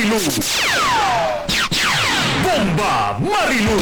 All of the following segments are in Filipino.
Marilu. Bomba Marilu.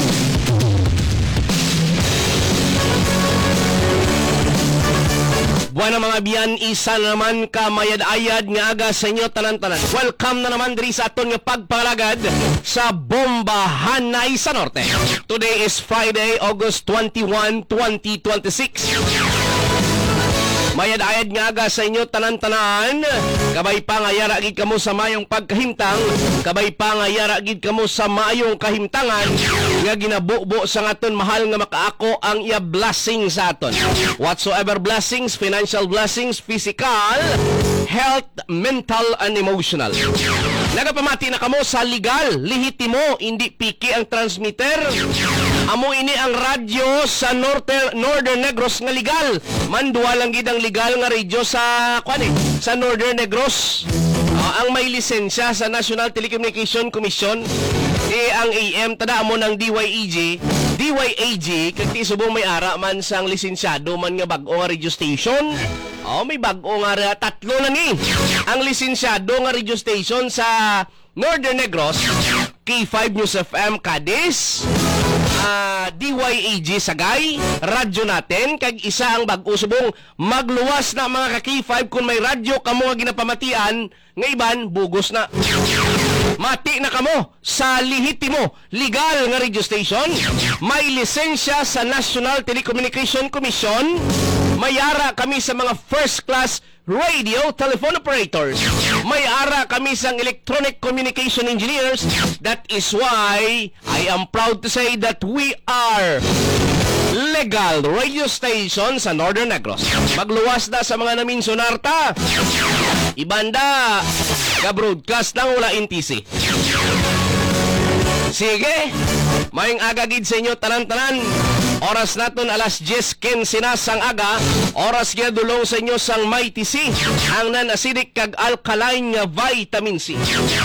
Buwan mga biyan, isa na naman kamayad-ayad nga aga sa inyo tanan-tanan. Welcome na naman diri sa aton nga pagpalagad sa Bomba Hanay sa Norte. Today is Friday, August 21, 2026. Mayad-ayad nga aga sa inyo tanan-tanan. Kabay pa nga yara gid kamo sa mayong pagkahimtang. Kabay pa nga yara gid kamo sa mayong kahimtangan nga ginabubo sa aton mahal nga makaako ang iya blessing sa aton. Whatsoever blessings, financial blessings, physical, health, mental, and emotional. Nagapamati na kamo sa legal, lehitimo, hindi piki ang transmitter. Amo ini ang radyo sa Northern Negros nga legal. Manduwa lang gid ang legal nga radyo sa sa Northern Negros. Ang may lisensya sa National Telecommunication Commission ang AM tada mo ng DYAG kag ti subong may ara man sang lisensyado man nga bag-o nga radio station. May bag-o nga tatlo na ni ang lisensyado nga radio station sa Northern Negros. K5 News FM Cadiz, DYAG Sagay, radyo natin, kag isa ang bag-o subong magluwas na mga ka-K5 kung may radyo kamo nga ginapamatian, nga iban, bugos na. Mati na kamo sa lehitimo, legal nga radio station, may lisensya sa National Telecommunication Commission, mayara kami sa mga first class radio telephone operators, may ara kami sa electronic communication engineers. That is why I am proud to say that we are legal radio station sa Northern Negros. Magluwas na sa mga naminsunarta. Ibanda, ka-broadcast lang wala NTC. Sige, maying agagid sa inyo tanan-tanan. Oras naton alas 10:15 na sang aga. Oras kaya dulong sa inyo sang Mighty C, ang non-acidic kag alkaline nga vitamin C.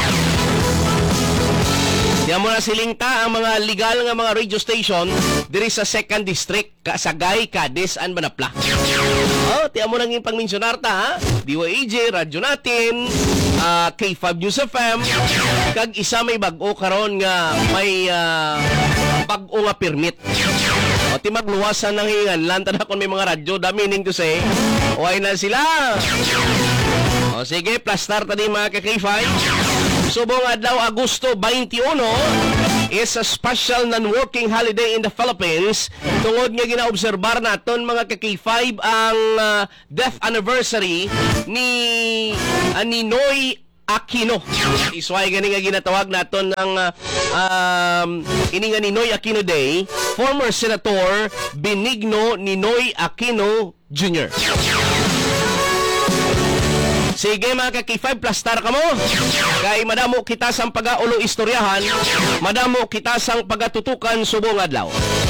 Diyan mo na silingta ang mga legal nga mga radio station diri sa 2nd District, Sagay, Cadiz, and Manapla. Tiyan mo nang yung pangmensionar ta, ha? DYAG, radyo natin, K5 News FM, kag isa may bag-o karon nga may bag-o nga permit. Ti magluwasan ng hingan, lanta na kung may mga radyo, the meaning to say, uway na sila. Sige, plus start na din mga ka-K5. Subong adlaw Agosto 21 is a special non-working holiday in the Philippines. Tungod nga ginaobserbar naton mga ka-K5 ang death anniversary ni Ninoy Aquino. Isway gani nga ginatawag naton ang ini nga Ninoy Aquino Day, former Senator Benigno Ninoy Aquino Jr. Sige mga ka-K5, plus star ka mo. Kay madamo kita sang pag-aulo istoryahan, madamo kita sang pagatutukan subong adlaw.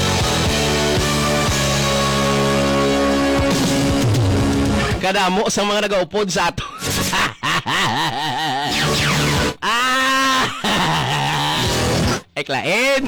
Kadamo sa mga nagaupod sa ato. Ay klain.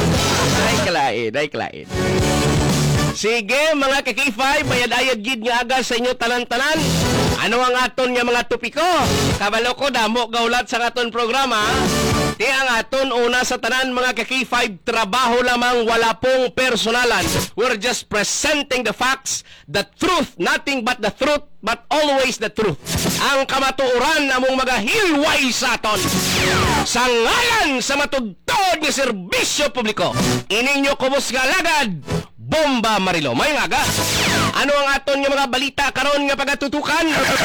Sige mga ka-K5, bayad-ayad gid nga aga sa inyo tanan-tanan. Ano ang aton nga mga topiko? Kabalo ko damo gaulat sa aton programa. Di ang aton una sa tanan mga ka-K5, trabaho lamang, wala pong personalan. We're just presenting the facts, the truth, nothing but the truth, but always the truth. Ang kamatuoran among mga hilway sa aton. Sa ngalan sa matugtod nga serbisyo publiko, ininyo kubos nga lagad, Bomba Marilu. May nga ano ang aton nga mga balita karon nga pagatutukan?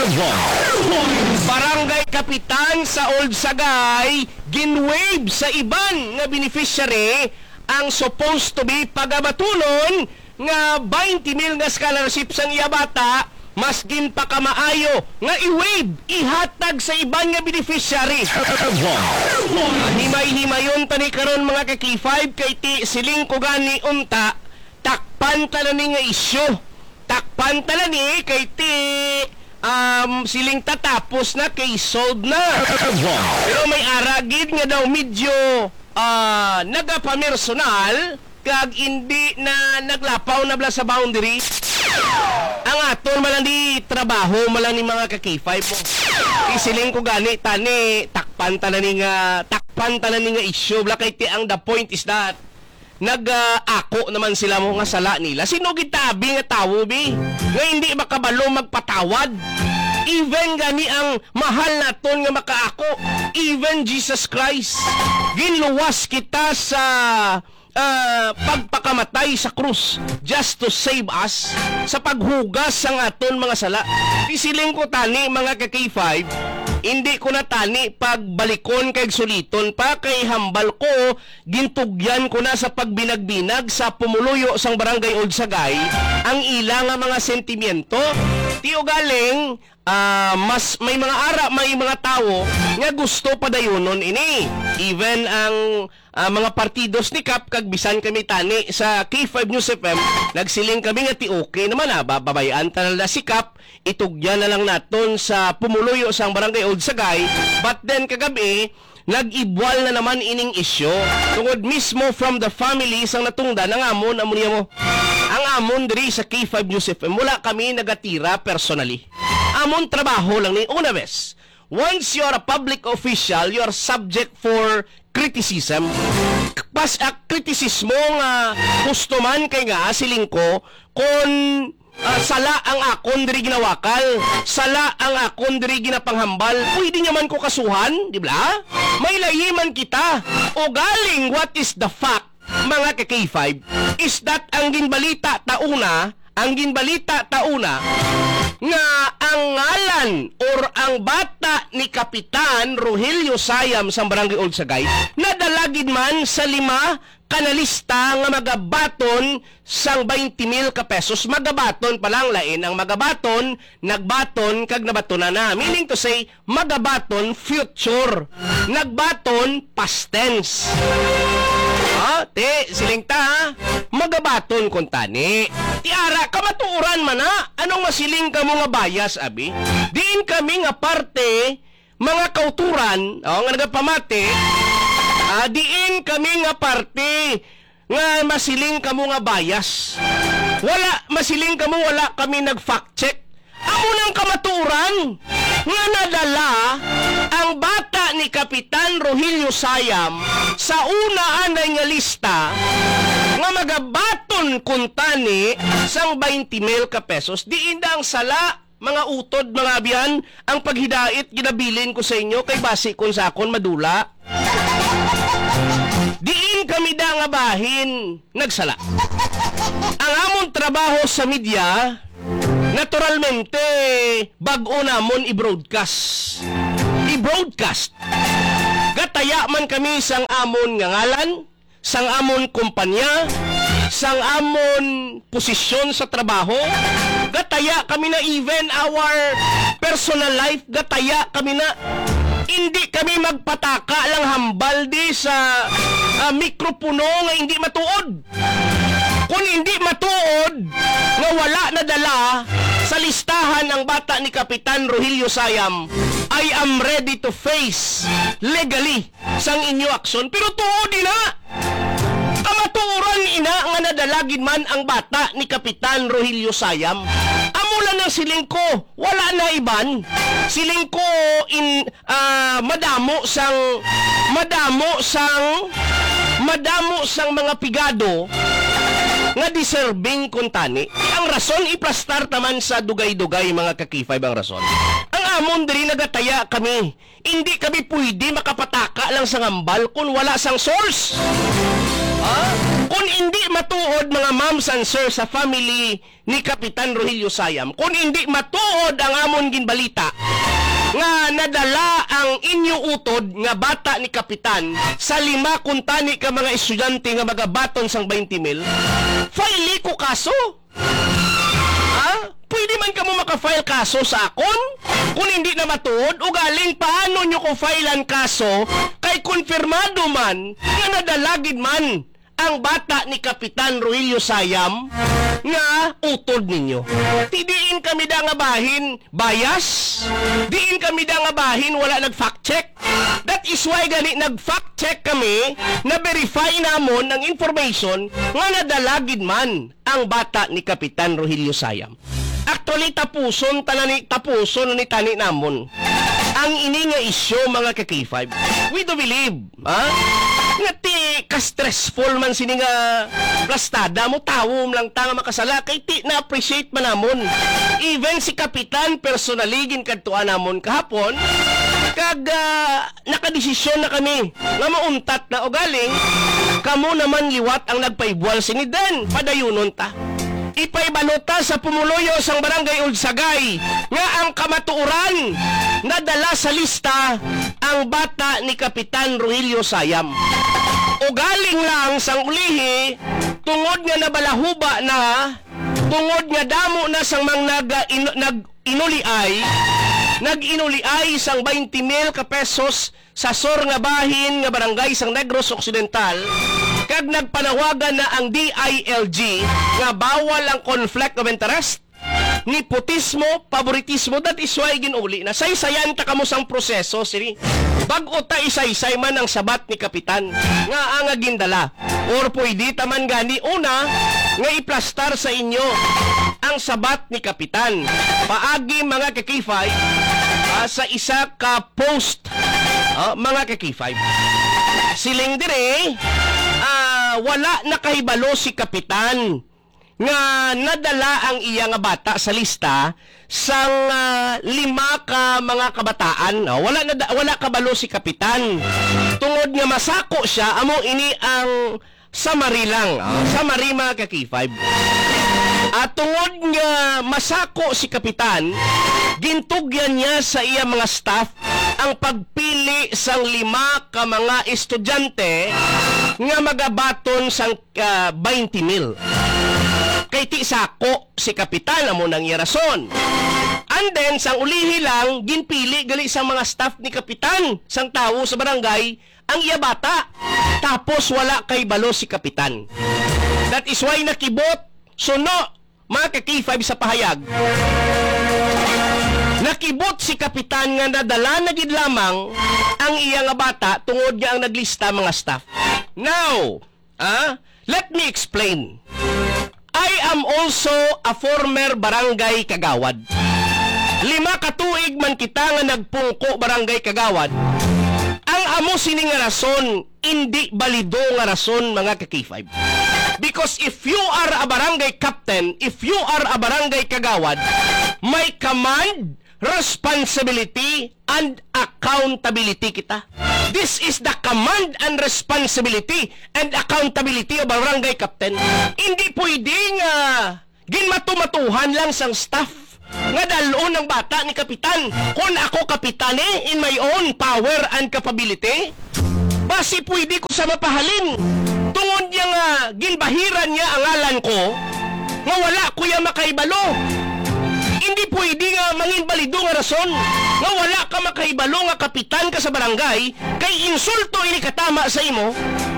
Barangay Kapitan sa Old Sagay ginwave sa iban nga beneficiary ang supposed to be pagabatunon nga 20,000 nga scholarship sang iya bata, mas ginpa ka maayo nga i-wave, ihatag sa iban nga beneficiary. Himay-himayon tani karon mga ka-K5 kay ti siling ko gani unta, takpan tala ni nga isyo. Takpan tala ni kay ti siling tatapos na kay solved na. Pero may aragid nga daw medyo nagapamersonal kag hindi na naglapaw na bla sa boundary. Ang aton malang di trabaho malang ni mga ka-K5 mo. Isiling ko gani tani takpan takpan tanan nga issue. Kay ti ang the point is that ako naman sila mo nga sala nila. Sino gitabi nga tawo bi? Nga hindi makabalo magpatawad. Even gani ang mahal naton nga makaako. Even Jesus Christ. Ginluwas kita sa pagpakamatay sa krus just to save us sa paghugas sa aton mga sala. Isiling ko tani mga ka-K5, hindi ko na tani pagbalikon kay suliton pa kay hambal ko gintugyan ko na sa pagbinag-binag sa pumuluyo sang barangay Old Sagay ang ila nga mga sentimiento. Tiyo galing mas may mga tao nga gusto padayonon ini. Even ang mga partidos ni Kap kag bisan kami tani sa K5 News FM nagsiling kami nga ti okay naman babayaan ta na si Kap itugyan na lang naton sa pumuluyo sang barangay Old Sagay, but then kagabi nag-ibwal na naman ining isyo tungod mismo from the family sang natungda ng amon niya mo. Ang amon diri sa K5 News FM wala kami nagatira personally. Amon trabaho lang ni una bes. Once you're a public official, you're subject for criticism. Pas kritisismo nga gusto man kay nga siling ko kung sala ang akon diri ginawakal, sala ang akon diri ginapanghambal, pwede niya man ko kasuhan, di ba? May layiman kita. O galing what is the fact, mga ka-K5, is that ang ginbalita tauna nga ang ngalan or ang bata ni Kapitan Rogelio Sayam sa Barangay Old Sagay nadalagid man sa 5 kanalista nga magabaton sang 20,000 ka pesos. Magabaton palang lain ang magabaton, nagbaton kag nabatonan na. Meaning to say, magabaton future. Nagbaton past tense. Siling ta, magabaton kung tani. Tiara, kamatuuran man na. Anong masiling ka mo nga bias, abi? Diin kami nga parte, mga kauturan, nga nagapamati, diin kami nga parte, nga masiling ka mo nga bias. Masiling ka mo, wala kami nag-fact check. Amo nang kamaturan, nga nadala ang bata ni Kapitan Rogelio Sayam sa una anay nga lista nga magabaton kuntani sang 20,000 ka pesos. Diin ang sala, mga utod, mga abiyan, ang paghidait ginabilin ko sa inyo kay basi kon sa akon madula. Diin kami da nga bahin nagsala. Ang amon trabaho sa media, naturalmente, bag-o namon i-broadcast. Gataya man kami sang amon nga ngalan, sang amon kumpanya, sang amon posisyon sa trabaho. Gataya kami na even our personal life, gataya kami na. Hindi kami magpataka lang hambal di sa mikropono nga hindi matuod. Kung hindi matuod nga wala na dala sa listahan ng bata ni Kapitan Rogelio Sayam, I am ready to face legally sang inyo aksyon. Pero tuod na. Kamaturan ina nga nadalagin man ang bata ni Kapitan Rogelio Sayam. Amula ng siling ko, wala na iban. Siling ko madamo sang mga pigado nga deserving kuntani. Ang rason iplastar naman sa dugay-dugay mga ka-K5 ang rason. Ang amon diri nagataya kami. Hindi kami pwede makapataka lang sa ngambal kung wala sang source. Kung hindi matuod mga moms and sir sa family ni Kapitan Rogelio Sayam, kung hindi matuod ang amon ginbalita nga nadala ang inyo utod nga bata ni Kapitan sa 5 kuntani ka mga estudyante nga magabaton sang 20,000, file ko kaso. Pwede man ka mo maka-file kaso sa akon? Kung hindi na matuod, ugaling paano nyo ko filean kaso kay konfirmado man nga nadalagid man ang bata ni Kapitan Rogelio Sayam nga utod ninyo. Tidiin kami da nga bahin bias. Diin kami da nga bahin wala nag-fact check. That is why gani nag-fact check kami na verify namon ang information nga nadalagid man ang bata ni Kapitan Rogelio Sayam. Actually tapuson ni tani namon. ang ini nga isyo mga ka-K5. We do believe, ha? Nga ti ka-stressful man sini nga plastada mo, tawom lang ta nga makasala, kay ti na-appreciate man namon. Even si Kapitan, personaligin kadtuan namon kahapon, kag nakadesisyon na kami nga mauntat na o galing, kamo naman liwat ang nagpaibwal sini Den, padayunon ta. Ipaibalota sa pumuluyo sang barangay Udsagay nga ang kamatuoran nadala sa lista ang bata ni Kapitan Rogelio Sayam. O galing lang sang ulihi tungod nga nabalahuba na, tungod nga damo na sang mga nag-inuliay sang 20,000 ka pesos sa sor nga bahin nga barangay sang Negros Occidental, kag nagpanawagan na ang DILG nga bawal ang conflict of interest, nepotismo, favoritismo. That is why ginuli na saysayan ta kamo sang proseso sini. Bag-o ta isaysay man ang sabat ni Kapitan nga ang gindala, or pwede taman gani una nga iplastar sa inyo ang sabat ni Kapitan paagi mga ka-K5 sa isa ka post, mga ka-K5. Siling dire wala nakahibalo si Kapitan nga nadala ang iya nga bata sa lista sang 5 ka mga kabataan. Wala kabalo si Kapitan tungod nga masako siya amo ini ang summary lang, summary mga ka-K5. At tungod nga masako si Kapitan, gintugyan niya sa iya mga staff ang pagpili sang 5 ka mga estudyante nga magabaton sang 20,000. Kay ti sako si Kapitan amo nang iya rason. And then sang ulihi lang ginpili gali sa mga staff ni Kapitan sang tawo sa barangay ang iya bata. Tapos wala kay balo si Kapitan. That is why nakibot suno mga ka-K5 sa pahayag. Nakibot si Kapitan nga nadala na gid lamang ang iya nga bata tungod nga ang naglista mga staff. Now, let me explain. I am also a former barangay kagawad. 5 katuig man kita nga nagpungko barangay kagawad. Ang amo sini nga rason, hindi balido nga rason mga ka-K5. Because if you are a barangay captain, if you are a barangay kagawad, may command, responsibility, and accountability kita. This is the command and responsibility and accountability of barangay captain. Hindi pwedeng ginmatumatuhan lang sang staff nga dalon ng bata ni Kapitan. Kung ako Kapitan in my own power and capability, basi pwede ko sa mapahalin. Tungod niya nga ginbahiran niya ang ngalan ko, nga wala kuya makaibalo. Hindi pwede nga manginbalido nga rason nga wala ka makaibalo nga kapitan ka sa barangay kay insulto ini katama sa imo.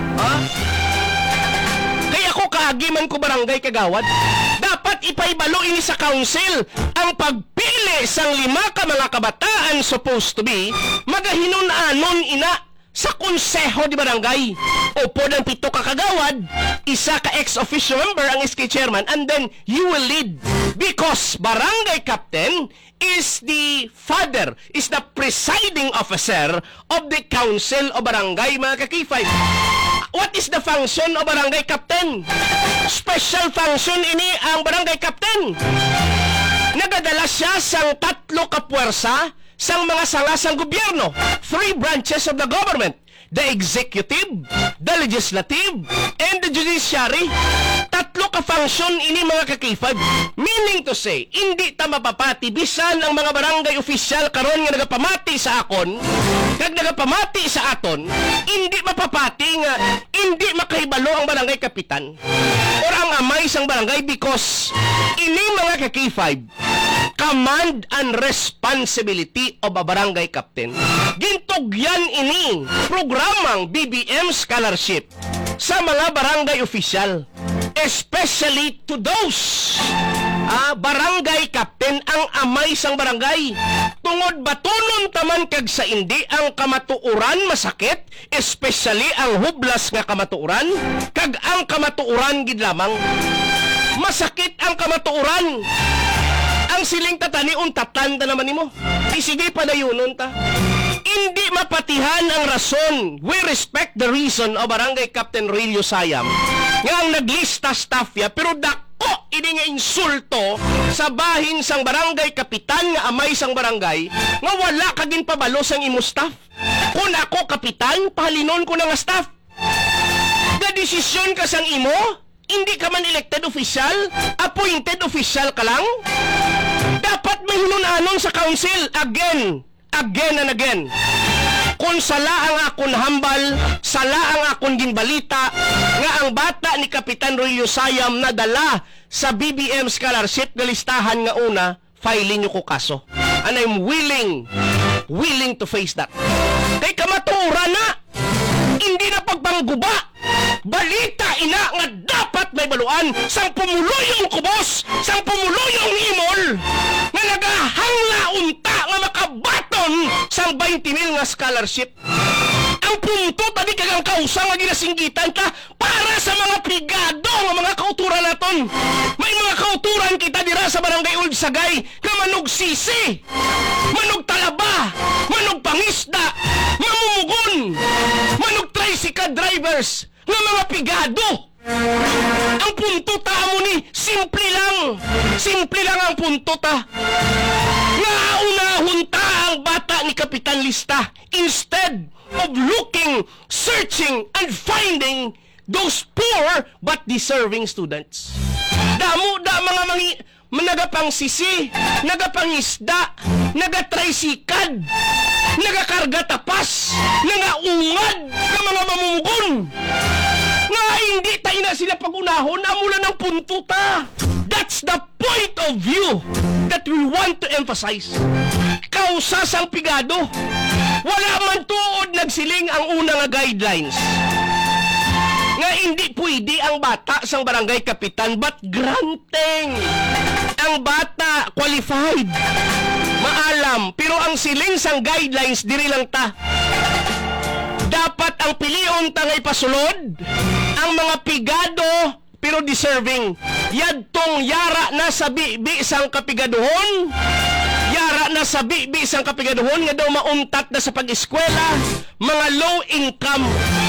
Kaya ako kaagiman ko barangay kagawad. Dapat ipaibalo ini sa council ang pagpili sang 5 ka mga kabataan supposed to be magahinon-anon ina sa konseho di barangay. Upo ng 7 ka kagawad, 1 ka ex-officio member ang SK chairman, and then you will lead. Because barangay captain is the father, is the presiding officer of the council o barangay mga ka-K5. What is the function of barangay captain? Special function ini ang barangay captain. Nagadala siya sang 3 ka puwersa sang mga sangasang gobyerno, 3 branches of the government, the executive, the legislative, and the judiciary. 3 ka function ini mga ka-K5. Meaning to say, hindi ta mapapati bisan ang mga barangay official karon nga nagapamati sa akon, kag nagapamati sa aton, hindi mapapati nga hindi makahibalo ang barangay kapitan or ang amay sang barangay because ini mga ka-K5 command and responsibility of a barangay captain. Gintugyan ini programang BBM scholarship sa mga barangay official, especially to those barangay captain ang amay sang barangay. Tungod batunon taman kag sa indi ang kamatuoran masakit, especially ang hublas nga kamatuoran, kag ang kamatuoran gid lamang. Masakit ang kamatuoran. Ang siling tatani untatan na naman nimo. Sige padayunon ta. Hindi mapatihan ang rason. We respect the reason of Barangay Captain Rilio Sayam nga ang naglista staff ya, pero dako ini nga insulto sa bahin sang barangay kapitan nga amay sang barangay nga wala kagin pabalo sang imo staff. Kung ako kapitan, pahalinon ko na nga staff. Da desisyon ka sang imo, hindi ka man elected official, appointed official ka lang. Dapat may hinunanon sa council again and again. Kung sala ang akon hambal, sala ang akon ginbalita nga ang bata ni Kapitan Rilio Sayam nadala sa BBM scholarship nga listahan nga una, filing nyo ko kaso. And I'm willing to face that. Kay kamatura na, hindi na pagpangguba. Balita ina nga dapat may baluan sang pumuluyong kubos, sang pumuluyong imol nga nagahangla unta nga makabaton sang 20,000 nga scholarship. Ang punto tadi kagang kausang nga ginasinggitan ta para sa mga brigado nga mga kauturan naton. May mga kauturan kita dira sa Barangay Old Sagay nga manog sisi, manog talaba, manog pangisda, mamumugon, manog tricycle drivers, nga mga pigado. Ang punto ta mo ni simple lang ang punto ta. Nga unahon ta ang bata ni Kapitan Lista instead of looking, searching and finding those poor but deserving students. Damo da mga nagapangsisi, nagapangisda, nagatricycad, nagakarga tapas, nangaungad ng mga mamumugon. Nga hindi tayo na sila pag-unahon, amula ng punto ta. That's the point of view that we want to emphasize. Kausas ang pigado. Wala man tuod nagsiling ang unang guidelines nga hindi pwede ang bata sang barangay kapitan but granting ang bata qualified, maalam, pero ang siling sang guidelines diri lang ta. Dapat ang pilion tangay pasulod ang mga pigado pero deserving. Yadtong yara na sa bibi sang kapigaduhon, yara na sa bibi sang kapigaduhon nga daw mauntat na sa pag-eskwela, mga low income.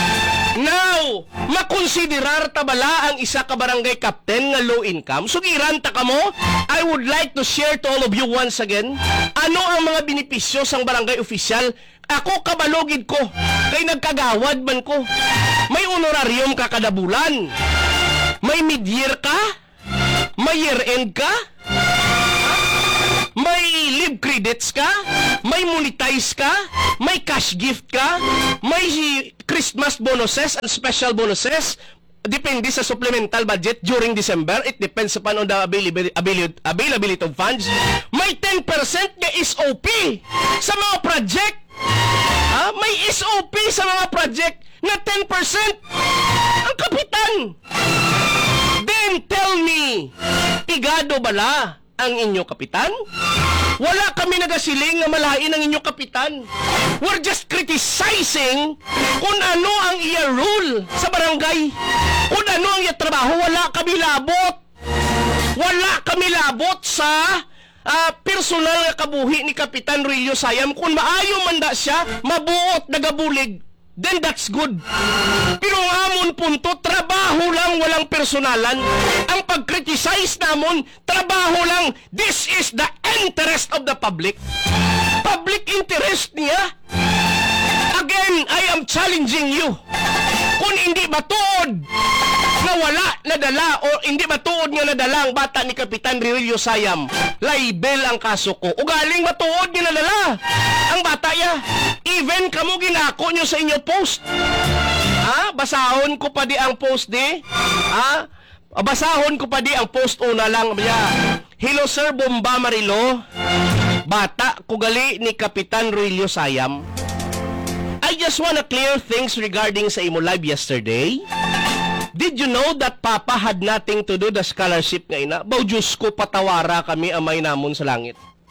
Now, makonsiderar ta bala ang isa ka barangay captain nga low income? Sugiran ta kamo? I would like to share to all of you once again ano ang mga benepisyo sang barangay official. Ako kabalogid ko kay nagkagawad man ko. May honorarium ka kada bulan. May mid-year ka? May year-end ka? May leave credits ka? May monetize ka? May cash gift ka? May Christmas bonuses and special bonuses? Depende sa supplemental budget during December. It depends upon on the availability of funds. May 10% na SOP sa mga project. May SOP sa mga project na 10%. Ang kapitan. Then tell me, pigado bala ang inyo kapitan? Wala kami nagasiling na malain ang inyo kapitan. We're just criticizing kung ano ang iya rule sa barangay. Kung ano ang iya trabaho. Wala kami labot. Wala kami labot sa personal nga kabuhi ni Kapitan Rilio Sayam. Kung maayo man da siya, mabuot, nagabulig, then that's good. Pero ang amon punto, trabaho lang, walang personalan. Ang pag-criticize namon, trabaho lang. This is the interest of the public. Public interest niya. Again, I am challenging you. Kung hindi matuod na wala nadala o hindi matuod nga nadala ang bata ni Kapitan Rilio Sayam, libel ang kaso ko. Ugaling matuod nga nadala ang bata ya. Even kamo ginako nyo sa inyo post. Basahon ko pa di ang post di. Basahon ko pa di ang post una lang. Hello Sir Bomba Marilo. Bata kugali ni Kapitan Rilio Sayam. I just wanna clear things regarding sa imo live yesterday. Did you know that Papa had nothing to do the scholarship nga ina? Baw Diyos ko, patawara kami amay namon sa langit.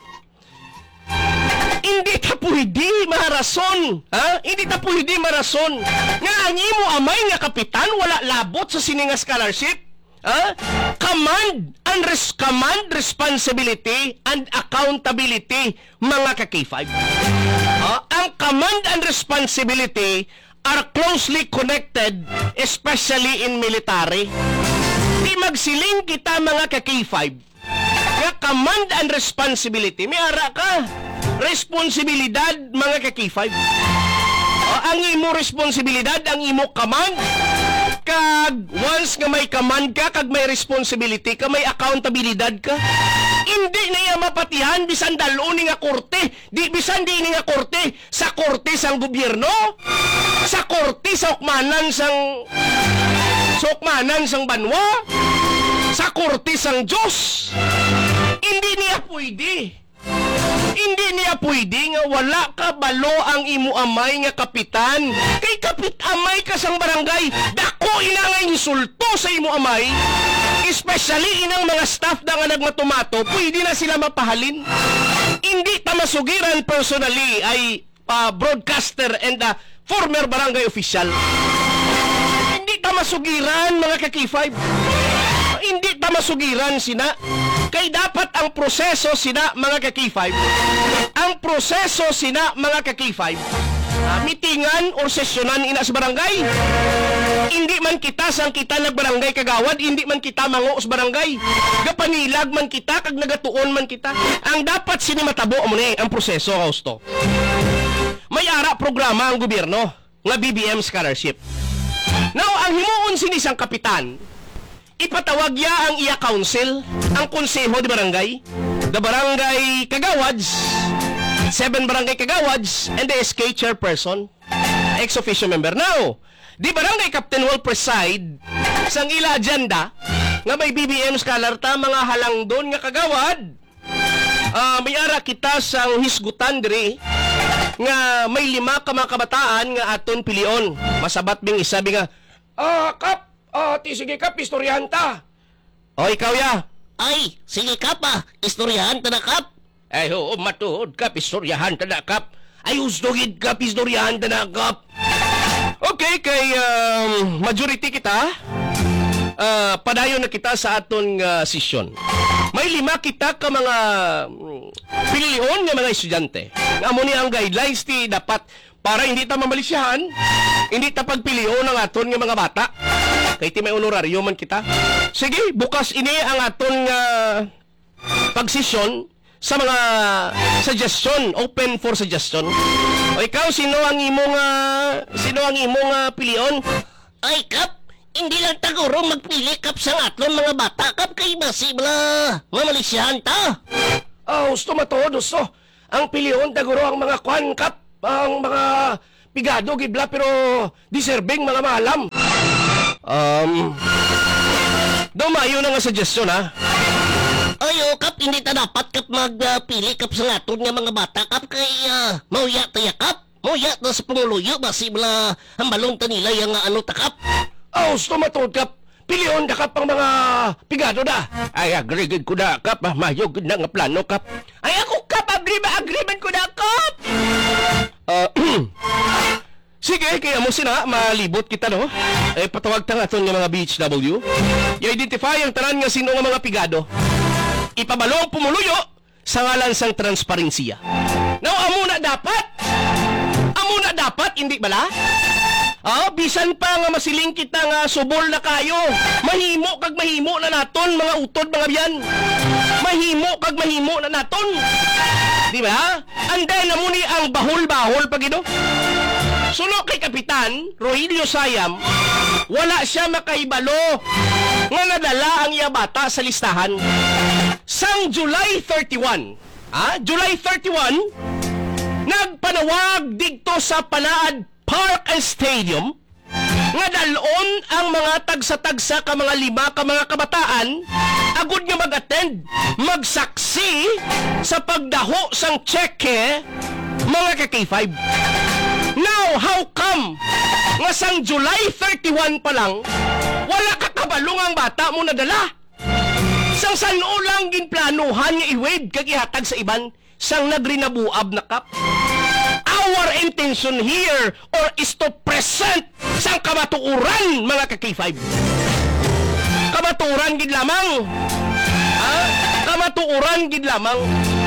Hindi ta pwede marason. Hindi ta pwede marason. Nga ang imo amay nga kapitan wala labot sa sininga scholarship. Command, responsibility, and accountability, mga ka-K5. Ang command and responsibility are closely connected, especially in military. Di magsiling kita, mga ka-K5, nga command and responsibility. May ara ka. Responsibilidad, mga ka-K5. Ang imo responsibilidad, ang imo command. Kag once nga may command ka, kag may responsibility ka, may accountabilidad ka. Hindi na iya mapatihan bisan daluni nga korte. Bisan di nga korte sa korte sang gobyerno, sa korte sa ukmanan sang banwa, sa korte sang Diyos. Hindi niya pwede. Hindi niya pwede nga wala ka balo ang imo amay nga kapitan. Kay kapit amay ka sang barangay, dako ina nga insulto sa imo amay. Especially inang mga staff na nga nagmatumato, pwede na sila mapahalin. Hindi ta masugiran personally ay broadcaster and former barangay official. Hindi ta masugiran, mga ka-K5. Hindi ta masugiran sina. Kay dapat ang proseso sina, mga ka-K5. Ang proseso sina, mga ka-K5. Mitingan or sesyonan ina sa barangay. Hindi man kita sang kita nagbarangay kagawad, hindi man kita mango sa barangay. Gapanilag man kita, kag nagatuon man kita. Ang dapat sinimatabo mo ni ang proseso, Austo. May ara programa ang gobyerno nga BBM Scholarship. Now, ang himuon sinisang kapitan, ipatawag ya ang iya council, ang konseho di barangay, the barangay kagawads, 7 barangay kagawads, and the SK chairperson, ex-officio member. Now, di barangay captain will preside sang ila agenda nga may BBM scholar ta, mga halang doon nga kagawad. May ara kita sang hisgutan diri nga may 5 ka mga kabataan nga aton pilion. Masabat bing isabi nga, Kap, sige Kap, istoryahan ta. O, ikaw ya. Ay, sige Kap istoryahan ta na Kap. Ay, oo, matuod Kap, istoryahan ta na Kap. Ay, usdogid Kap, istoryahan ta na Kap. Okay, kay majority kita, padayon na kita sa aton sesyon. May 5 kita ka mga pilion nga mga estudyante. Amo ni ang guidelines ti dapat para hindi ta mamalisyahan, hindi ta pagpilion ng aton nga mga bata. Kay ti may honoraryo man kita. Sige, bukas ini ang aton pagsesyon sa mga suggestion, open for suggestion. O ikaw, sino ang imong pilion? Ay Kap, hindi lang taguro magpili Kap sa atlon mga bata Kap, kay masibla mamalisyahan ta. Gusto matuod, gusto. Ang pilion taguro ang mga kwan Kap, ang mga pigado gibla pero deserving mga maalam. Dumayo na nga suggestion, ha? Ayo Kap, hindi ta dapat Kap magpili Kap sa atlon nga mga bata Kap, kay mauya ta ya Kap. Mauya ta sa panguluyo, masibla ang balong ta nila yung ano ta Kap. Gusto matuod Kap. Pilion da Kap ang mga pigado da. Ay, agree ko da Kap. Mayog na nga plano Kap. Ay, ako Kap, agreement ko da Kap. Sige, kaya mo sina, malibot kita, no? Patawag ta nga ito ng mga BHW. I-identify ang tanan nga sino nga mga pigado. Ipabalo ang pumuluyo sa ngalan sang transparensiya. Now, amo na dapat, hindi bala? Bisan pa nga masiling kita nga subol na kayo. Mahimo kag mahimo na naton, mga utod, mga biyan. Mahimo kag mahimo na naton. Di ba? Anday na muni ang bahol-bahol pag ito. Suno kay Kapitan Rogelio Sayam, wala siya makaibalo nga nadala ang iya bata sa listahan. Sang July 31, July 31, nagpanawag dito sa Palaad Park and Stadium nga dalon ang mga tagsa-tagsa ka mga 5 ka mga kabataan agud nga mag-attend, magsaksi sa pagdaho sang cheque, mga ka-K5. Now, how come nga sang July 31 pa lang wala ka kabalong ang bata mo nadala? Sang sanulang ginplanuhan nga i-wave kag ihatag sa iban sang nagrinabuab na Kap. Our intention here is to present sang kamatuuran, mga ka-K5. Kamaturan gid lamang. Kamatuoran gid lamang.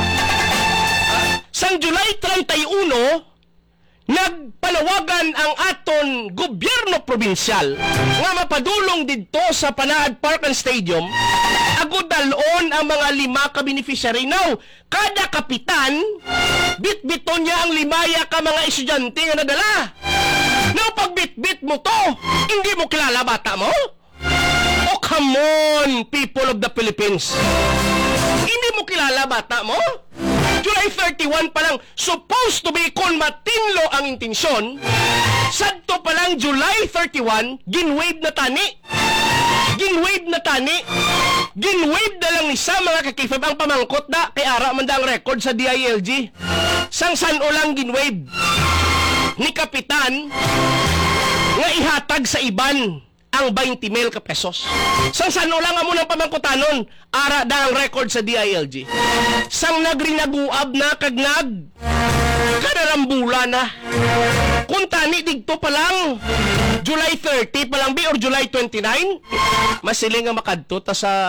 Sang July 31, nagpanawagan ang aton gobyerno probinsyal nga mapadulong didto sa Panaad Park and Stadium agud dalon ang mga 5 ka beneficiary. Now, kada kapitan bitbiton niya ang 5 ka mga estudyante nga nadala. Now, pag bitbit mo to, hindi mo kilala bata mo? Oh, come on, people of the Philippines. Hindi mo kilala bata mo? July 31 pa lang, supposed to be kung matinlo ang intensyon, sadto pa lang July 31, ginwave na tani. Ginwave na tani. Ginwave na lang ni sa mga kakifab ang pamangkot na kay ara man ang record sa DILG. Sang san o lang ginwave ni kapitan nga ihatag sa iban ang 20 mil ka pesos. Sang sano lang amo ng pamangkutanon, ara da ang record sa DILG. Sang nagrinaguab na kagnag, kanarambula na. Kung tani digto pa lang, July 30 pa lang bi or July 29, masiling nga makadto ta sa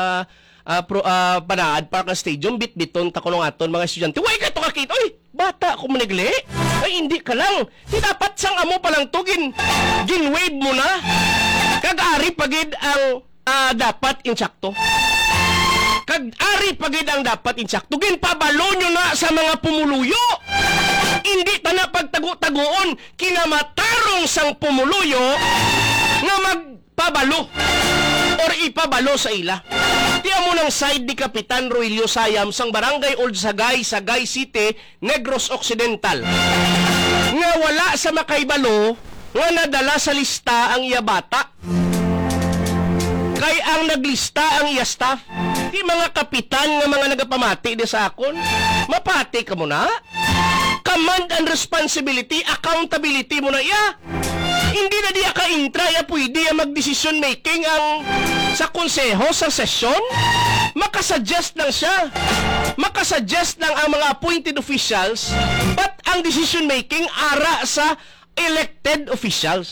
Panaad Park Stadium, bitbiton ta kulong aton mga estudyante. Way ka to kakita, oy, bata ko manigli. Ay, hindi ka lang. Di dapat sang amo pa lang to, ginwave mo na. Kag-ari pagid ang dapat insakto. Kag-ari pagid ang dapat insakto. Ginpabalo nyo na sa mga pumuluyo. Hindi ta na pagtago-tagoon kinamatarong sang pumuluyo nga magpabalo or ipabalo sa ila. Tiyan mo ng side ni Kapitan Roelio Sayam sang Barangay Old Sagay, Sagay City, Negros Occidental. Nga wala sa makaibalo nga nadala sa lista ang iya bata. Kay ang naglista ang iya staff. Di mga kapitan nga mga nagapamati di sa akon. Mapati ka mo na. Command and responsibility, accountability mo na iya. Hindi na diya ka-intra, ya pwede ya mag-decision making ang sa konseho, sa sesyon. Makasuggest lang siya. Makasuggest lang ang mga appointed officials, but ang decision making ara sa elected officials.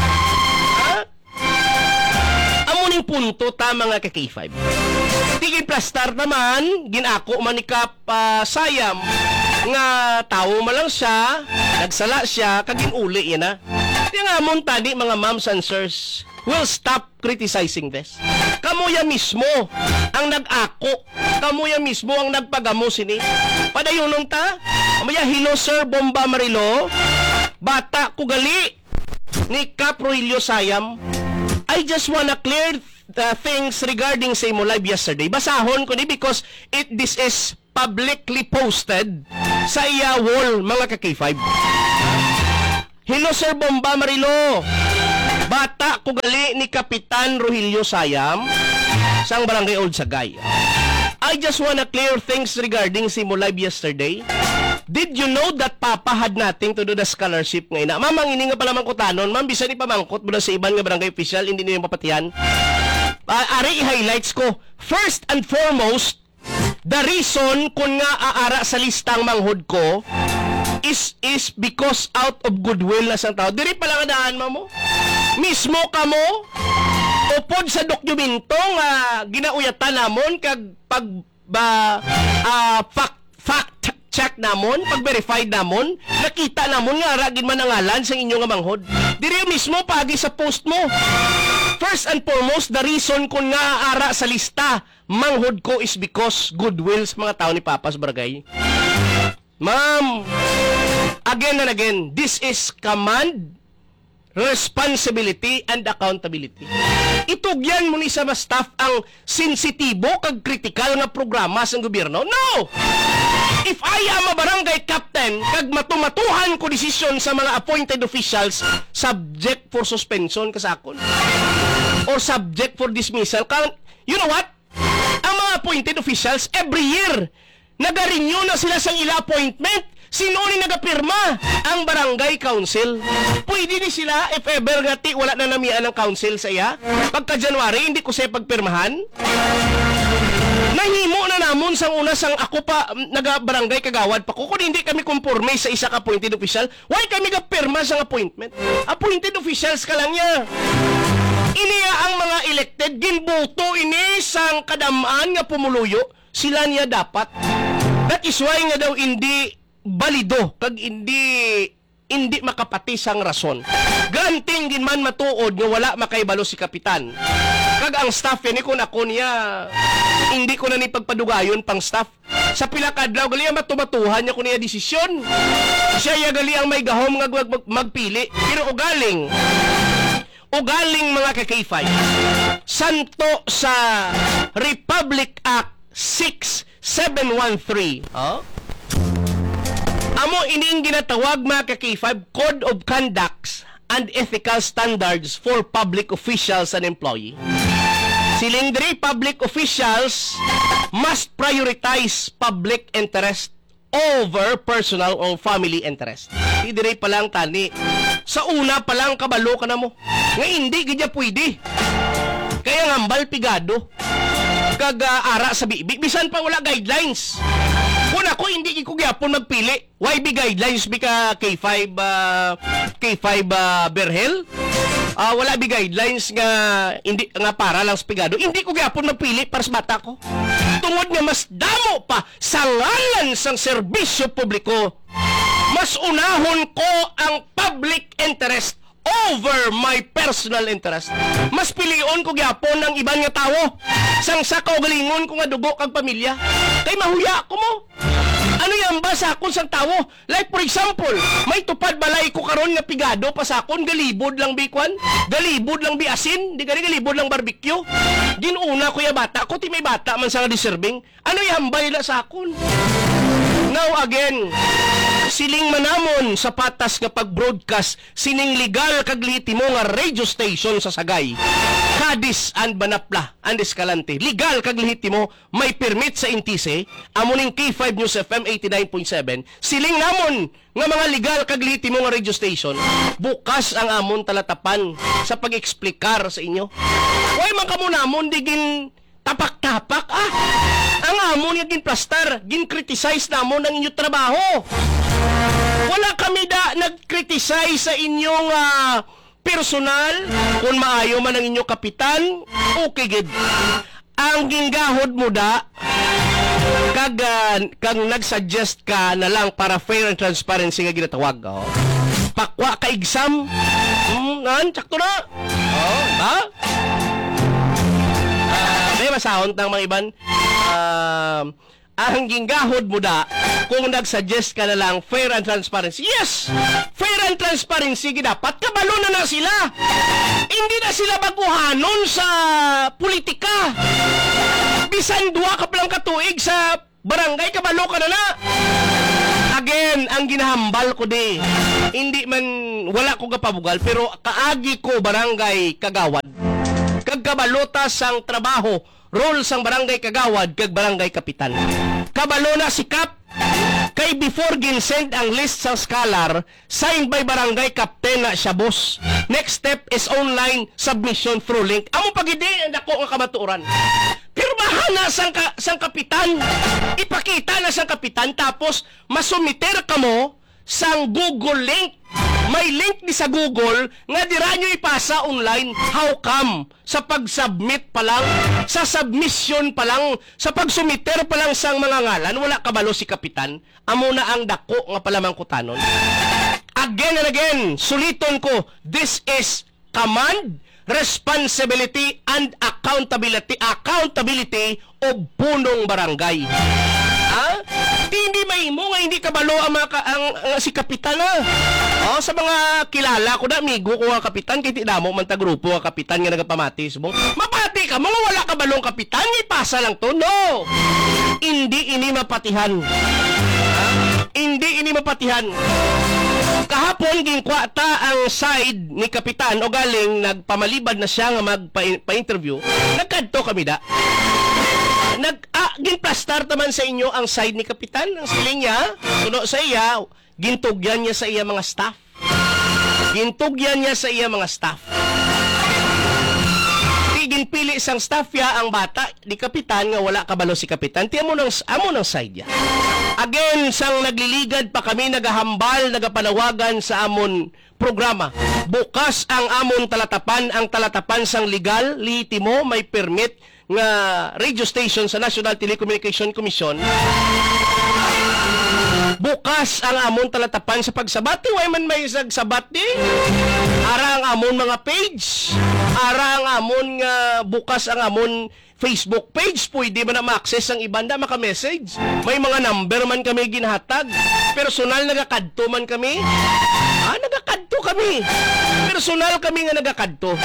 Amuning punto ta mga ka-K5. Tigil plastar naman, ginako man ni Kap Sayam nga tao man lang siya, nagsala siya, kaginuli yan na. Di nga mong tani mga moms and sirs, will stop criticizing this. Kamuya mismo ang nag-ako. Kamuya mismo ang nagpagamo sini. Padayunon ta. Kamuya, hello sir, Bomba Marilo. Bata ko gali ni Kap Roelio Sayam. I just wanna clear the things regarding sa imo live yesterday. Basahon ko ni because this is publicly posted sa iya wall, mga ka-K5. Hello Sir Bomba Marilo. Bata ko gali ni Kapitan Roelio Sayam sang Barangay Old Sagay. I just wanna clear things regarding sa imo live yesterday. Did you know that Papa had nothing to do the scholarship ngayon? Mamang ini nga pala mangkutanon, ma'am, bisa ni pamangkot mula sa iban nga barangay official, hindi niyo papatihan. Ari i-highlights ko. First and foremost, the reason kung nga aara sa listang manghod ko is because out of goodwill na sang tao. Diri pala nga daan mo. Mismo kamo upod sa dokumento nga ginauyatan namon kag fact check namon, pag-verified namon, nakita namon nga ragin man ang ngalan sa inyo nga manghod. Diri mismo pagi sa post mo. First and foremost, the reason kung nga ara sa lista manghod ko is because goodwill sa mga tao ni Papas Barangay. Ma'am, again and again, this is command, responsibility, and accountability. Itugyan mo ni sa mga staff ang sensitibo kag kritikal nga programa sa gobyerno? No! If I am a barangay captain, kag matumatuhan ko desisyon sa mga appointed officials, subject for suspension kasakon. Or subject for dismissal. You know what? Ang mga appointed officials, every year, nag-renew na sila sa ila appointment. Sino ni nagapirma? Ang barangay council. Pwede ni sila, if ever ngati wala na namian ng council sa iya, pagka January, hindi ko siya pagpirmahan. Nahimo na namon sang una sang ako pa naga-barangay kagawad pa ko. Kung hindi kami conforme sa isa ka appointed official, why kami gapirma sang appointment? Appointed officials ka lang niya. Iniya ang mga elected, ginboto ini sang kadamaan nga pumuluyo, sila niya dapat. That is why nga daw hindi balido, kag hindi makapati sang rason. Granting din man matuod nga wala makaibalo si kapitan. Kag ang staff yan, kung ako niya, hindi ko na ni pagpadugayon pang staff. Sa pila kadlaw gali ang matumatuhan niya kung niya desisyon. Siya ya gali ang may gahom nga magpili. Pero ugaling mga ka-K5, santo sa Republic Act 6713. Amo ining ginatawag mga ka-K5 Code of Conducts and Ethical Standards for Public Officials and Employee. Siling diri public officials must prioritize public interest over personal or family interest. Di diri pa lang tani. Sa una pa lang kabalo ka na mo. Nga hindi gidya pwede. Kaya ngambal pigado. Kag ara sa bibi bisan pa wala guidelines. Kung ako hindi ko gyapon magpili, why be guidelines bi ka K5 Berhel? Wala bi guidelines nga hindi nga para lang sa pigado. Hindi ko gyapon magpili para sa bata ko. Tungod nga mas damo pa sa ngalan sang serbisyo publiko. Mas unahon ko ang public interest over my personal interest. Mas pilion ko gyapon ang ibang nga tawo. Sang sa kaugalingon ko nga dugo kag pamilya. Kay mahuya ko mo. Ano yan ba sa akon sang tawo? Like for example, may tupad balay ko karon nga pigado pa sa akon, galibod lang bikwan, galibod lang bi asin, di gani galibod lang barbecue. Ginuna ko ya bata ko, ti may bata man sa nga deserving. Ano yan ba nila sa akon? Now again, siling manamon sa patas nga pag-broadcast sining legal kag mo nga radio station sa Sagay. Cadiz and Banapla and Escalante. Legal kag mo may permit sa Intise, amuning K5 News FM 89.7. Siling namon nga mga legal kag mo nga radio station. Bukas ang amon talatapan sa pag-eksplikar sa inyo. Way man kamo namon digin tapak-tapak ang amon nga ginplastar, gin-criticize namon ang inyong trabaho. Wala kami nag-criticize sa inyong personal. Kung maayo man ang inyong kapitan, okay gid. Ang ginggahod mo kag nag-suggest ka na lang para fair and transparency nga ginatawag. Pakwa ka exam. Sakto na. Ba? Masahon tang mga iban. Ang ginggahod mo kung nag-suggest ka na lang fair and transparency. Yes! Fair and transparency dapat kabalo na sila. Hindi na sila baguhanon sa politika. Bisan duwa ka palang katuig sa barangay, kabalo ka na. Again, ang ginahambal ko hindi man wala ko kapabugal, pero kaagi ko barangay kagawad. Kagkabalota sang trabaho, role sang barangay kagawad kag barangay kapitan. Kabalo na si Kap kay before ginsend ang list sa scholar, signed by barangay captain na siya boss. Next step is online submission through link. Amo pagidi nako nga kamatuoran. Pirmahan na sang kapitan. Ipakita na sang kapitan tapos masumiter ka mo sang Google link. May link ni sa Google nga dira nyo ipasa online. How come? Sa pag-submit pa lang, sa submission pa lang, sa pag-sumiter pa lang sang mga ngalan, wala kabalo si kapitan. Amo na ang dako nga palamang kutanon. Again and again, suliton ko, this is command, responsibility, and accountability of punong barangay. Hindi mahimo nga hindi kabalo ang si kapitan sa mga kilala ko amigo ko nga kapitan kay ti damo man ta grupo nga kapitan nga nagapamati subong. Mapati ka mo wala kabalong kapitan, ipasa lang to. No. Hindi ini mapatihan. Hindi ini mapatihan. Kahapon ginkwata ang side ni kapitan o galing nagpamalibad na siya nga magpa-interview. Nagkadto kami ginplastar taman sa inyo ang side ni kapitan. Ang siling niya, suno sa iya, gintugyan niya sa iya mga staff. Gintugyan niya sa iya mga staff. Ginpili isang staff ya ang bata ni kapitan nga wala kabalo si kapitan. Tiyan mo ng side ya. Again, sang nagliligad pa kami, nagahambal, nagapanawagan sa amon programa. Bukas ang amon ang talatapan sang legal, lihitimo, may permit nga radio station sa National Telecommunication Commission. Bukas ang amon talatapan sa pagsabati. Way man may sabat di. Ara ang amon mga page. Ara ang amon nga bukas ang amon Facebook page. Pwede ba na ma-access ang iban na maka-message? May mga number man kami ginhatag. Personal nagakadto man kami. Nagakadto kami. Personal kami nga nagakadto.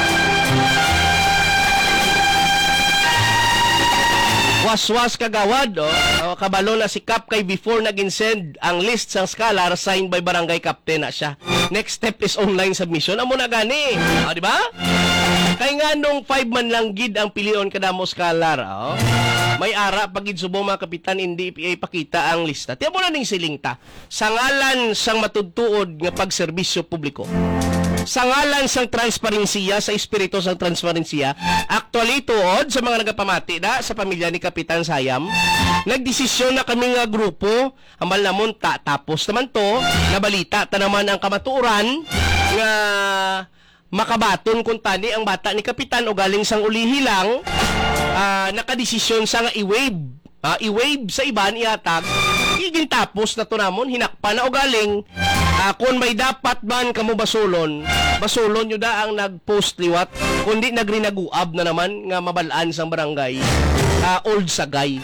Waswas kagawad, kabalo na si Kap kay before nag-send ang list sang scholar signed by barangay captain na siya. Next step is online submission. Amo na gani. Di ba? Kay nga nung 5 man lang gid ang pilion kada mo scholar, may ara pagid subo mga kapitan hindi ipakita ang lista. Tiyan mo na ning silingta. Sa ngalan sang matudtuod nga pagserbisyo publiko. Sa ngalan sang transparensiya, sa espiritu sang transparensiya, actually tuod sa mga nagapamati na sa pamilya ni Kapitan Sayam, nagdesisyon na kami nga grupo, amal namon tapos naman to, nabalita ta naman ang kamatuoran nga makabaton kung tani ang bata ni Kapitan o galing sang ulihi lang, nakadesisyon sa nga i-wave sa iban ihatag, iging tapos na to namon, hinakpa na o galing, kung may dapat man kamo basulon nyo da ang nag-post liwat, kundi nagrinaguab na naman nga mabalaan sang barangay, old sagay.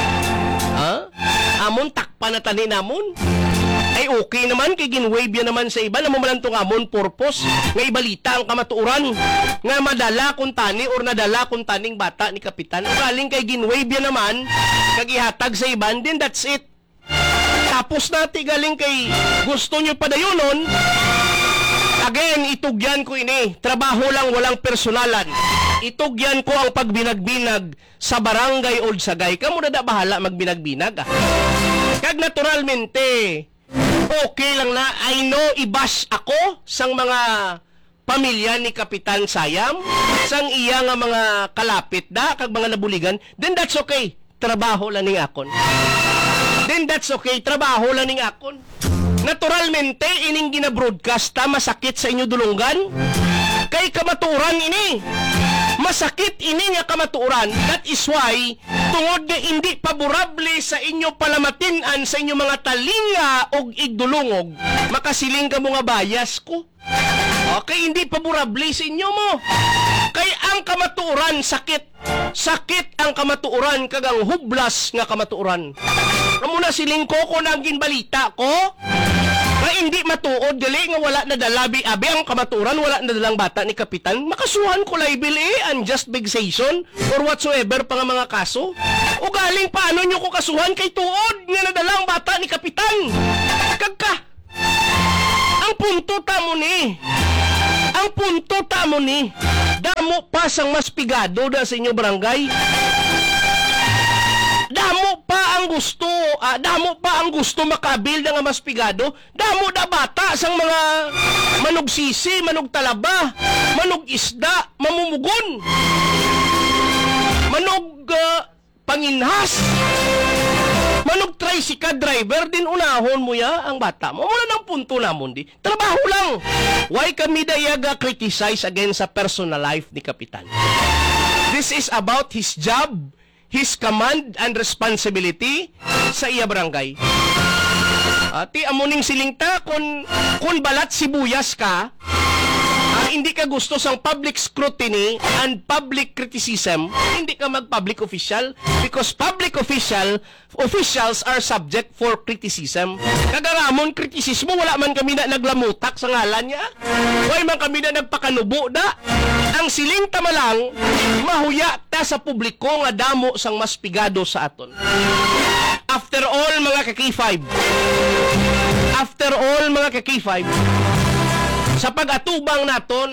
Amon takpa na tani namon. Ay okay naman, kay ginwave yan naman sa iba, naman itong amon purpose, nga ibalita ang kamatuuran, nga madala kung tani or nadala kung taning bata ni Kapitan. Galing kay ginwave yan naman, kagihatag sa iban, then that's it. Tapos natin galing kay gusto nyo padayonon, again, itugyan ko ini, trabaho lang, walang personalan. Itugyan ko ang pagbinag-binag sa barangay Old Sagay. Kamu na bahala magbinag-binag. Kag naturalmente, okay lang na, I know ibash ako sang mga pamilya ni Kapitan Sayam, sang iya nga mga kalapit da, kag mga nabuligan, then that's okay. Trabaho lang ning akon. Then that's okay. Trabaho lang ning akon. Naturalmente, ining ginabroadcast masakit sa inyo dulunggan. Kay kamaturan ini. Masakit ini nga kamaturan. That is why, tungod na hindi paborable sa inyo palamatinan sa inyo mga talinga o igdulungog, makasiling ka mo nga bias ko. Okay, hindi paborable sa inyo mo. Kay ang kamaturan sakit. Sakit ang kamatuoran kagang hublas nga kamatuoran. Muna siling ko nang ginbalita ko na hindi matuod gali nga wala na dalabi abi ang kamatuoran, wala na dalang bata ni Kapitan. Makasuhan ko libel unjust vexation or whatsoever pa nga mga kaso. O galing paano nyo ko kasuhan kay tuod nga nadalang bata ni Kapitan. Kagka ang punto tamo ni. Ang punto tamo ni. Damo pa sang mas pigado da sa inyo barangay. Damo pa ang gusto makabil nga mas pigado. Damo da bata sang mga manog sisi, manog talaba, manog isda, mamumugon. Manog panginhas. Manog tricycle driver din unahon mo ya ang bata mo. Wala nang punto namon di. Trabaho lang. Why kami dayaga criticize against sa personal life ni Kapitan? This is about his job, his command and responsibility sa iya barangay. Ati amuning silingta kun balat sibuyas ka, hindi ka gusto sang public scrutiny and public criticism, hindi ka mag-public official because public officials are subject for criticism. Kagaramon kritisismo, wala man kami na naglamutak sa ngalan niya. Wala man kami na nagpakanubo da. Ang siling tama lang, mahuya ta sa publiko nga damo sang mas pigado sa aton. After all, mga ka-K5, sa pag-atubang naton,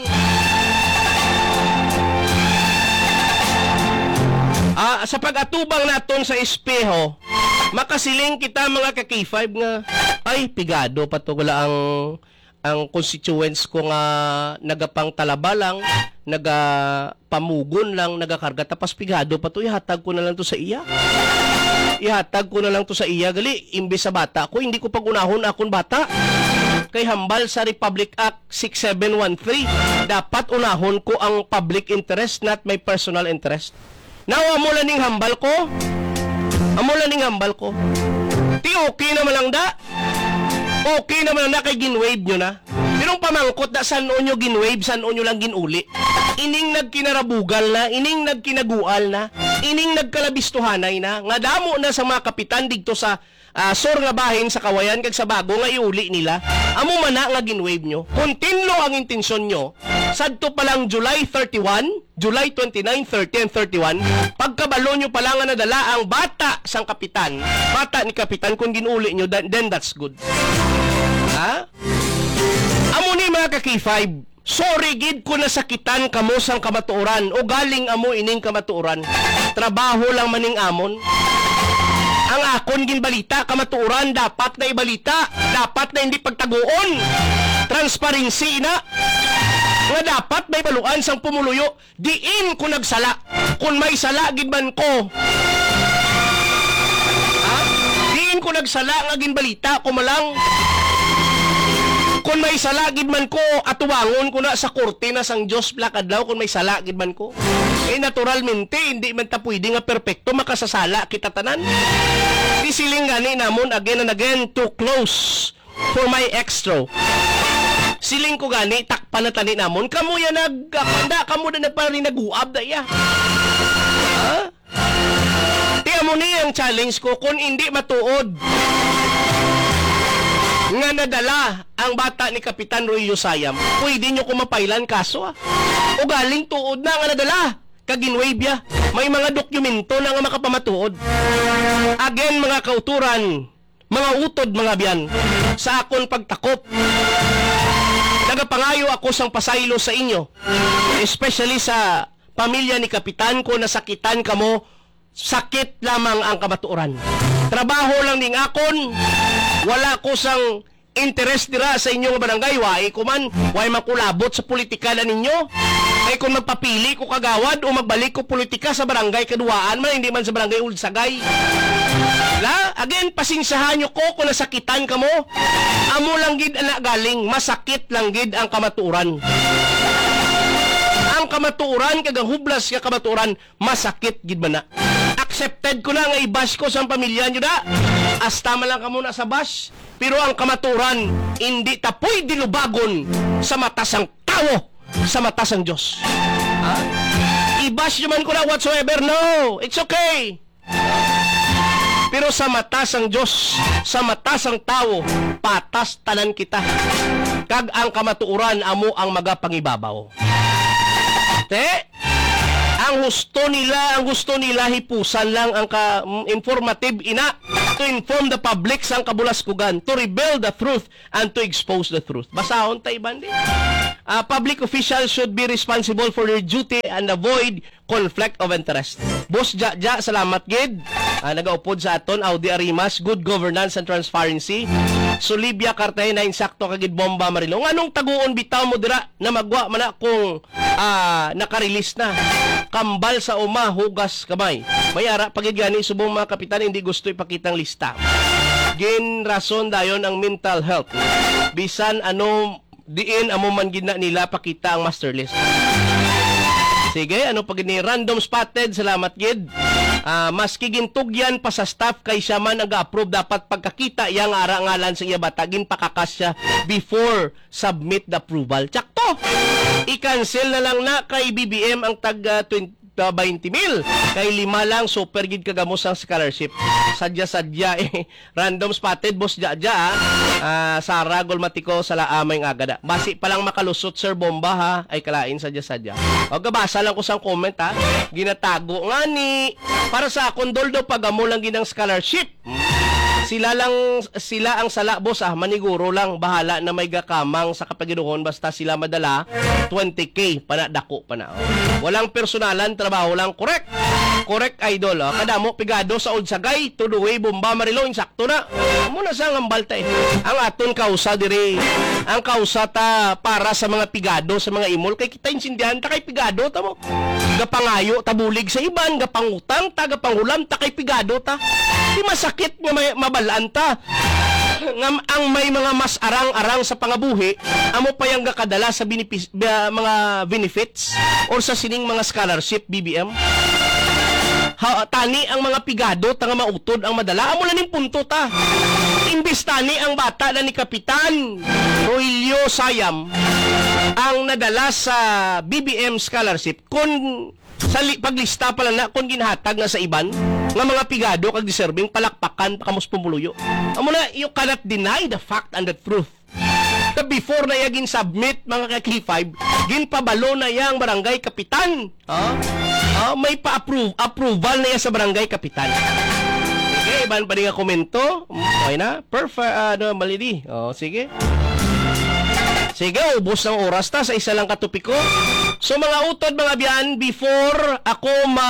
sa espeho, makasiling kita mga ka-K5 nga, ay, pigado pa to, wala ang constituents ko nga nagapang talaba lang, nagapamugon lang, nagakarga, tapos pigado pa to, ihatag ko na lang to sa iya. Gali, imbes sa bata ko, hindi ko pag-unahon akong bata. kay hambal sa Republic Act 6713. Dapat unahon ko ang public interest, not my personal interest. Now, amo lang ning hambal ko. Ti okay naman lang da. Okay naman lang na kay ginwave nyo na. Pero pamangkot na saan nyo ginwave, saan nyo lang ginuli. Ining nagkinarabugal na, ining nagkinagual na, ining nagkalabistuhanay na, nga damo na sa mga kapitan dito sa sor nga bahin sa Kawayan kag sa bago nga iuli nila. Amo man na nga ginwave nyo. Kontinlo ang intensyon nyo. Sadto pa lang July 31, July 29, 30, and 31, pagkabalo nyo pa lang nga nadala ang bata sang kapitan, bata ni kapitan, kung ginuli nyo, then that's good. Ha? Amo ni mga ka-K5, sorry gid ko nasakitan kamo sang kamatuoran o galing amo ining kamatuoran. Trabaho lang maning amon. Ang akon ginbalita, kamatuoran, dapat na ibalita, dapat na hindi pagtaguon. Transparency na. Nga dapat may baluan sang pumuluyo, diin ko nagsala. Kung may sala, gidman ko. Ha? Diin ko nagsala nga ginbalita, kumalang. Kung may salagid man ko, atuwangon ko na sa korte na sang Diyos plakadlaw kung may salagid man ko. Naturalmente, hindi man ta pwede nga perpekto makasasala kita tanan. Di siling gani namon again and again too close for my extra. Siling ko gani, takpan na tani namon. Kamu yan nagkapanda, kamu na nagparinaguab na iya. Ha? Tiyan mo niya ang challenge ko, kung hindi matuod nga nadala ang bata ni Kapitan Roy Yusayam, pwede nyo kumapailan kaso o galing tuod na nga nadala kaginwave ya. May mga dokumento na nga makapamatuod. Again mga kauturan, mga utod mga biyan, sa akon pagtakop, nagapangayo ako sang pasaylo sa inyo, especially sa pamilya ni Kapitan ko, nasakitan kamo, sakit lamang ang kamatuoran. Trabaho lang ning akon, wala ko sang interest dira sa inyong barangay, wae ko man, wae makulabot sa politika na ninyo. Ay kung magpapili ko kagawad o magbalik ko politika sa barangay kaduaan man, hindi man sa barangay Ulsagay. Again, pasingsahan nyo ko kung nasakitan ka mo. Amo lang gid anak galing, masakit lang gid ang kamatuoran. Ang kamatuoran, kagang hublas ka kamatuoran, masakit gid man na. Accepted ko na nga i-bash ko sa pamilya nyo na. Asta man lang ka muna sa bash. Pero ang kamatuoran, hindi tapoy dilubagon sa mata sang tao, sa mata sang Diyos. Ha? I-bash nyo man ko na whatsoever, no. It's okay. Pero sa mata sang Diyos, sa mata sang tao, patas tanan kita. Kag ang kamatuoran, amo ang magapangibabaw. Ang gusto nila hipusan lang ang informative ina to inform the public sang kabulaskugan, to reveal the truth and to expose the truth. Basahon tayo bandi. Public officials should be responsible for their duty and avoid conflict of interest. Boss Jaja, salamat gid. Nagaupod sa aton Audi Arimas, good governance and transparency. Solibia Cartagena, insakto kagid bomba marilong. Anong taguon bitaw mo dira na magwa man akong naka-release na. Kambal sa uma, hugas kamay. Mayara pagid gani subong mga kapitan hindi gusto ipakitang lista. Gin rason dayon ang mental health. Bisan ano diin amo man gid na nila pakita ang master list. Sige, ano pag ni random spotted, salamat gid. Maski gintugyan pa sa staff kay siya man nag-approve, dapat pagkakita yang ara ngalan sa iya bata ginpakakas siya before submit the approval. Tsakto. I-cancel na lang na kay BBM ang tag 20 mil. Kay 5 lang, super gid kagamos ang scholarship. Sadya-sadya Random spotted, boss Jaja. Sara Golmatiko sa laamay ng agada. Basi pa lang makalusot, Sir Bomba ha. Ay kalain sadya-sadya. O gabasa lang ko sang comment ha. Ginatago nga ni. Para sa kondol daw pagamo lang ginang scholarship. Sila ang sala, boss maniguro lang, bahala na may gakamang sa kapaginuhon basta sila madala 20k panadako pa na. Walang personalan, trabaho lang. Correct idol. Kadamo pigado sa Udsagay, to the way bomba marilo, insakto na. Muna sa ngambalta ang aton kausa dire. Ang kausa ta para sa mga pigado, sa mga imol kay kita insindihan ta kay pigado ta mo. Gapangayo tabulig sa iban, gapangutang ta, gapangulam ta kay pigado ta. Di masakit nga mabalaan ta. ang may mga mas arang-arang sa pangabuhi, amo pa yang gakadala sa mga benefits or sa sining mga scholarship BBM. Tani ang mga pigado tanga mautod ang madala. Amo na ning punto ta. Imbis tani ang bata na ni Kapitan Roilio Sayam ang nadala sa BBM scholarship kun sa paglista pala na kung ginhatag na sa iban nga mga pigado kag deserving palakpakan pa kamos pumuluyo. Amo na, you cannot deny the fact and the truth. Before na yagin submit mga ka-K5, ginpabalo na yang barangay kapitan. May approval na yan sa barangay kapitan. Sige, iban pa rin nga komento. Okay na? Perfect. Malidi. Sige. Sige, ubos ng oras ta sa isa lang katupiko. So mga utod mga biyan, before ako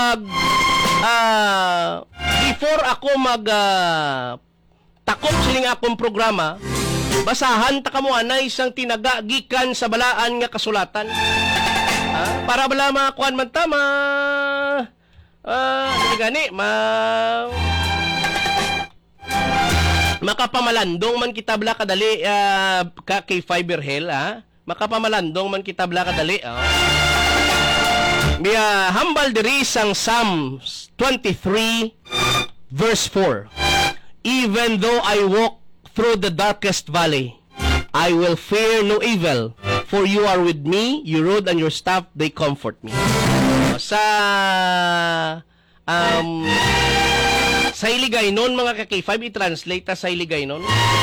takop siling akong programa, basahan ta kamo anay isang tinaga gikan sa balaan nga kasulatan. Para bala mga kuan man tama. Gani makapamalandong man kita bla kadali kay Fiber Hill makapamalandong man kita bla kadali Biya hambal diri sang Psalms 23 verse 4. Even though I walk through the darkest valley, I will fear no evil, for you are with me, your rod and your staff, they comfort me. Sa Iligaynon, mga ka-K5, i-translate sa Iligaynon.